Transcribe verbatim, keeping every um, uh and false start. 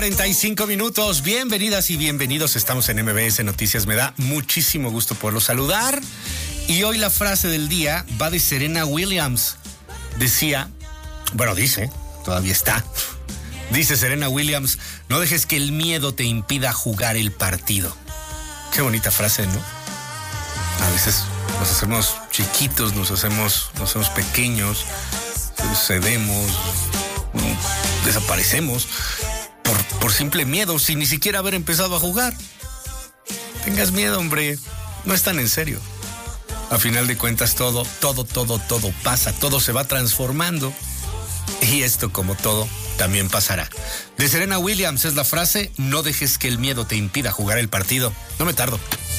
treinta y cinco minutos, bienvenidas y bienvenidos, estamos en M B S Noticias, me da muchísimo gusto poderlos saludar. Y hoy la frase del día va de Serena Williams. Decía, bueno dice, todavía está, dice Serena Williams, no dejes que el miedo te impida jugar el partido. Qué bonita frase, ¿no? A veces nos hacemos chiquitos, nos hacemos, nos hacemos pequeños, cedemos, desaparecemos. Por, por simple miedo, sin ni siquiera haber empezado a jugar. Tengas miedo, hombre. No es tan en serio. A final de cuentas, todo, todo, todo, todo pasa. Todo se va transformando. Y esto, como todo, también pasará. De Serena Williams es la frase: no dejes que el miedo te impida jugar el partido. No me tardo.